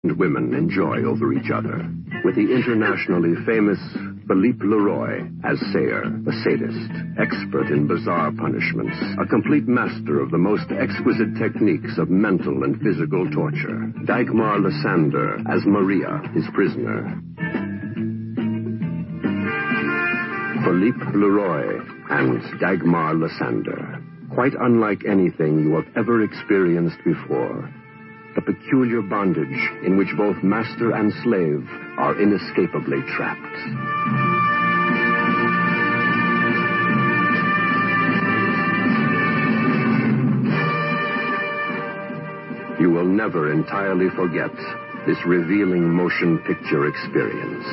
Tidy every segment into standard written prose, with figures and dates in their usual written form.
and women enjoy over each other, with the internationally famous Philippe Leroy as Sayer, a sadist, expert in bizarre punishments, a complete master of the most exquisite techniques of mental and physical torture. Dagmar Lysander as Maria, his prisoner. Philippe Leroy and Dagmar Lysander. Quite unlike anything you have ever experienced before. The peculiar bondage in which both master and slave are inescapably trapped. You will never entirely forget this revealing motion picture experience.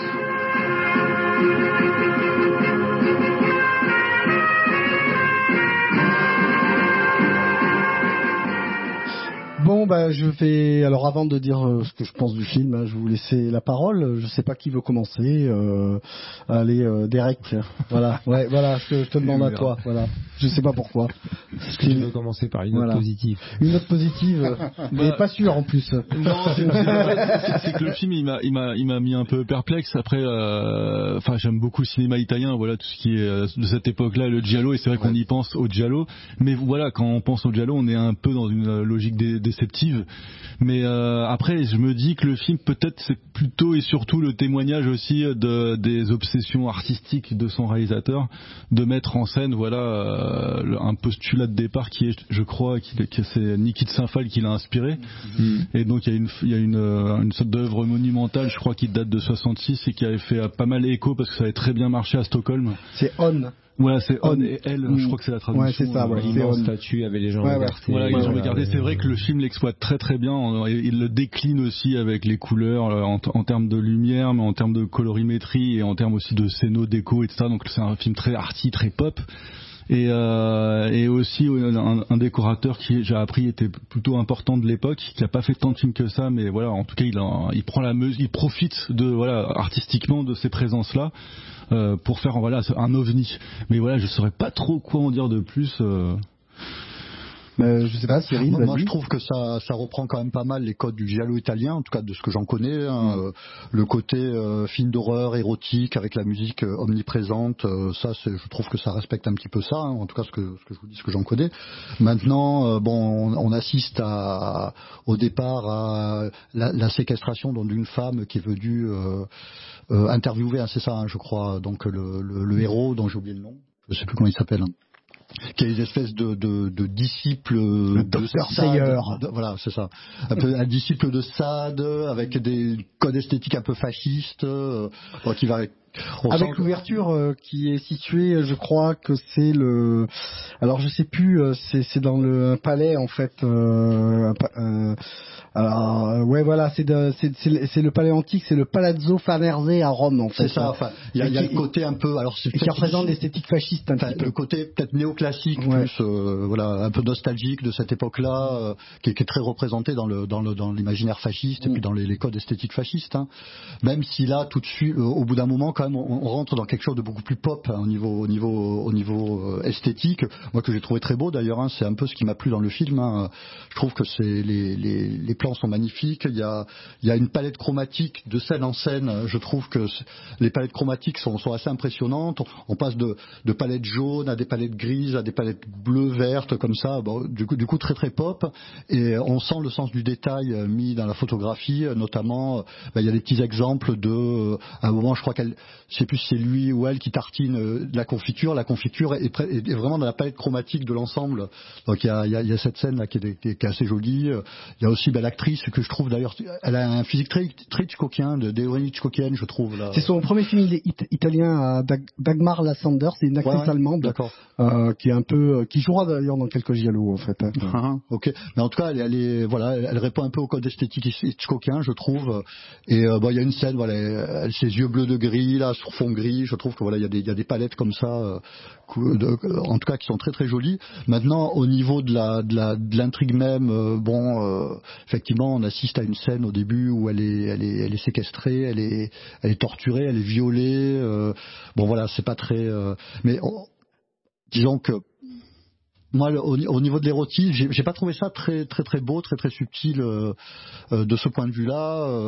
Bon, je vais... Alors, avant de dire ce que je pense du film, je vais vous laisser la parole. Je sais pas qui veut commencer. Allez, Derek. Voilà. Ouais, voilà, je te demande à toi. Voilà. Je sais pas pourquoi. Est-ce que tu veux commencer par une note positive? Une note positive, mais pas sûr en plus. Non, c'est que le film, il m'a mis un peu perplexe. Après, j'aime beaucoup le cinéma italien. Voilà, tout ce qui est de cette époque-là, le giallo. Et c'est vrai qu'on y pense au giallo. Mais voilà, quand on pense au giallo, on est un peu dans une logique déceptive. Mais après, je me dis que le film, peut-être, c'est plutôt et surtout le témoignage aussi des obsessions artistiques de son réalisateur, de mettre en scène, un postulat de départ qui est, je crois, que c'est Niki de Saint-Phal qui l'a inspiré. Et donc il y a une sorte d'œuvre monumentale, je crois, qui date de 66 et qui avait fait pas mal écho parce que ça avait très bien marché à Stockholm. C'est On. Voilà, c'est On et Elle, je crois que c'est la traduction. Ouais, c'est ça, l'immense statue avec les jambes écartées. Voilà, les jambes écartées. C'est vrai que le film l'exploite très très bien. Il le décline aussi avec les couleurs en termes de lumière, mais en termes de colorimétrie et en termes aussi de scéno, déco, etc. Donc c'est un film très arty, très pop. Et aussi un décorateur qui, j'ai appris, était plutôt important de l'époque, qui a pas fait tant de films que ça, mais voilà, en tout cas il prend la mesure, il profite artistiquement de ces présences là pour faire un ovni. Mais voilà, je saurais pas trop quoi en dire de plus. Je sais pas, Cyril. Moi, je trouve que ça reprend quand même pas mal les codes du giallo italien, en tout cas de ce que j'en connais. Le côté film d'horreur, érotique, avec la musique omniprésente, je trouve que ça respecte un petit peu ça. En tout cas, ce que je vous dis, ce que j'en connais. Maintenant, on assiste au départ à la séquestration d'une femme qui est venue interviewer, c'est ça, je crois, donc le héros dont j'ai oublié le nom. Je sais plus comment il s'appelle. Qui est une espèce de disciple de Sayer. Voilà, c'est ça. Un disciple de Sade, avec des codes esthétiques un peu fascistes, qui va... Avec l'ouverture qui est située, je crois que c'est alors je sais plus, c'est dans le palais en fait. Alors voilà, c'est le palais antique, c'est le Palazzo Farnese à Rome en fait. C'est ça. Enfin, il y a le côté un peu, alors c'est qui représente l'esthétique fasciste un petit peu. Le côté peut-être néoclassique, plus un peu nostalgique de cette époque-là, qui est très représenté dans l'imaginaire fasciste et puis dans les codes esthétiques fascistes. Même si là, tout de suite, au bout d'un moment, quand même, on rentre dans quelque chose de beaucoup plus pop au niveau esthétique. Moi, que j'ai trouvé très beau d'ailleurs. C'est un peu ce qui m'a plu dans le film. Je trouve que les plans sont magnifiques. Il y a une palette chromatique de scène en scène. Je trouve que les palettes chromatiques sont assez impressionnantes. On passe de palettes jaunes à des palettes grises, à des palettes bleues, vertes, comme ça. Du coup, très très pop. Et on sent le sens du détail mis dans la photographie, notamment. Il y a des petits exemples à un moment, je crois je sais plus si c'est lui ou elle qui tartine de la confiture. La confiture est vraiment dans la palette chromatique de l'ensemble. Donc il y a cette scène là qui est assez jolie. Il y a aussi l'actrice que je trouve d'ailleurs, elle a un physique très Hitchcockien, d'héroïne Hitchcockienne, je trouve. Là. C'est son premier film italien, Dagmar Lysander, c'est une actrice allemande qui est un peu, qui jouera d'ailleurs dans quelques giallo en fait. Ok, mais en tout cas elle répond un peu au code esthétique Hitchcockien, je trouve. Et il y a une scène, ses yeux bleus de gris là sur fond gris. Je trouve que il y a des palettes comme ça, en tout cas qui sont très très jolies. Maintenant, au niveau de l'intrigue même, effectivement, on assiste à une scène au début où elle est séquestrée, elle est torturée, elle est violée. C'est pas très. Mais disons que moi, au niveau de l'érotisme, j'ai pas trouvé ça très très très beau, très très subtil de ce point de vue-là.